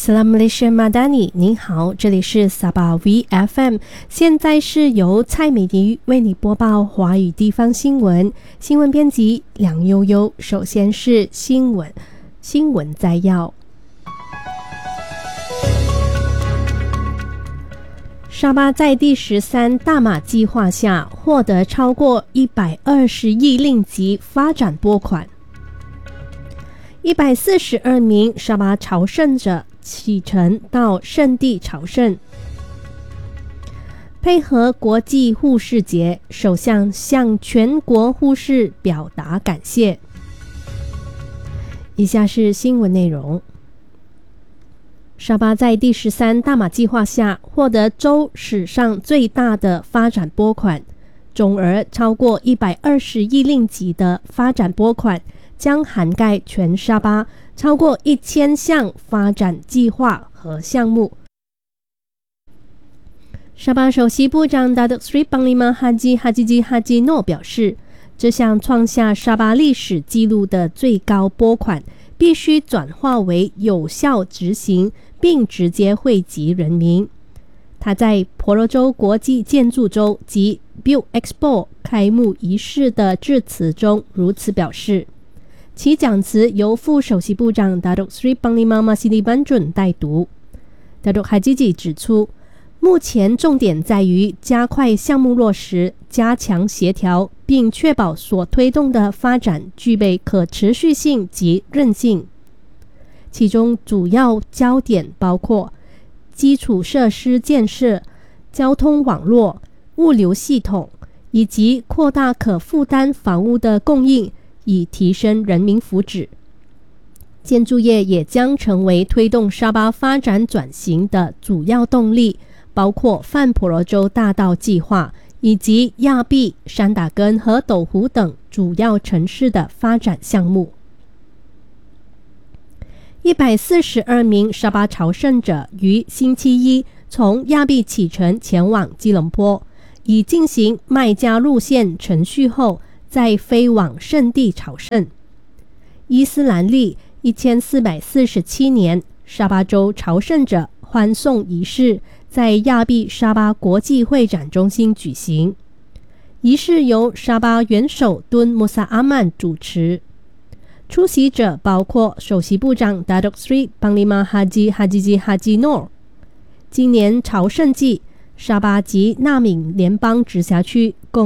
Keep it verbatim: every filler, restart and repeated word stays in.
Salam Malaysia Madani， 您好，这里是 Sabah V F M， 现在是由蔡美妮为你播报华语地方新闻，新闻编辑梁悠悠。首先是新闻，新闻摘要。沙巴在第十三大马计划下获得超过一百二十亿令吉发展拨款。一百四十二名沙巴朝圣者启程到圣地朝圣。配合国际护士节，首相向全国护士表达感谢。以下是新闻内容。沙巴在第十三大马计划下获得州史上最大的发展拨款，总额超过一百二十亿令吉的发展拨款将涵盖全沙巴超过一千项发展计划和项目。沙巴首席部长 Datuk Seri Panglima Haji Hajiji Haji Noor 表示，这项创下沙巴历史纪录的最高拨款必须转化为有效执行，并直接惠及人民。他在婆罗洲国际建筑周及 Build Expo 开幕仪式的致辞中如此表示。其讲词由副首席部长 Datuk Seri Panglima Masidi Banjun 代读。Datuk Hajiji 指出，目前重点在于加快项目落实，加强协调，并确保所推动的发展具备可持续性及韧性。其中主要焦点包括基础设施建设、交通网络、物流系统，以及扩大可负担房屋的供应，以提升人民福祉。建筑业也将成为推动沙巴发展转型的主要动力，包括泛婆罗洲大道计划以及亚庇、山打根和斗湖等主要城市的发展项目。一百四十二名沙巴朝圣者于星期一从亚庇启程前往吉隆坡，以进行麦加路线程序后再飞往圣地朝圣。伊斯兰历一千四百四十七年，沙巴州朝圣者欢送仪式在亚庇沙巴国际会展中心举行，仪式由沙巴元首敦穆萨阿曼主持。出席者包括首席部长 Datuk Seri Panglima Haji Hajiji Haji Noor。今年朝圣季，沙巴及纳闽联邦直辖区共